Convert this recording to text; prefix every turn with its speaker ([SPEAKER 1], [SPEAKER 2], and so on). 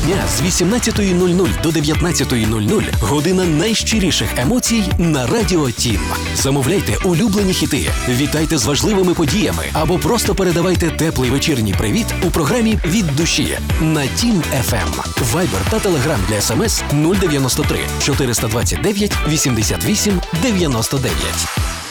[SPEAKER 1] щодня з 18:00 до 19:00 година найщиріших емоцій на Радіо Тім. Замовляйте улюблені хіти, вітайте з важливими подіями або просто передавайте теплий вечірній привіт у програмі «Від душі» на Тім ФМ. Вайбер та Телеграм для СМС 093 429 88 99.